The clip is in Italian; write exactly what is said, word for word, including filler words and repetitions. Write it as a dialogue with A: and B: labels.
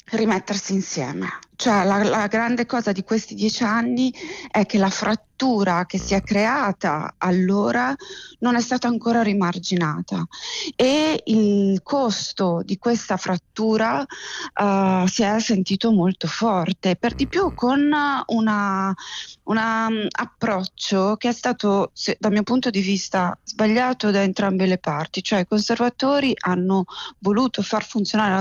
A: rimettersi insieme. Cioè la, la grande cosa di questi dieci anni è che la frattura che si è creata allora non è stata ancora rimarginata e il costo di questa frattura uh, si è sentito molto forte, per di più con una, una um, approccio che è stato, se, dal mio punto di vista, sbagliato da entrambe le parti. Cioè i conservatori hanno voluto far funzionare la